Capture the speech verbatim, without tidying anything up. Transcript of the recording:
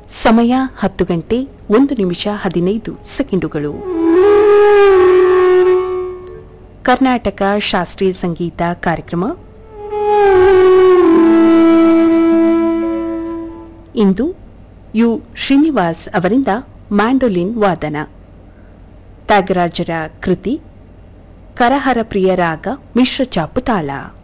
ಸಮಯ ಹತ್ತು ಗಂಟೆ ಒಂದು ನಿಮಿಷ ಹದಿನೈದು ಸೆಕೆಂಡುಗಳು. ಕರ್ನಾಟಕ ಶಾಸ್ತ್ರೀಯ ಸಂಗೀತ ಕಾರ್ಯಕ್ರಮ. ಇಂದು ಯು ಶ್ರೀನಿವಾಸ್ ಅವರಿಂದ ಮ್ಯಾಂಡೋಲಿನ್ ವಾದನ. ತ್ಯಾಗರಾಜರ ಕೃತಿ ಕರಹರ ಪ್ರಿಯ ರಾಗ ಮಿಶ್ರ ಚಾಪು ತಾಳ.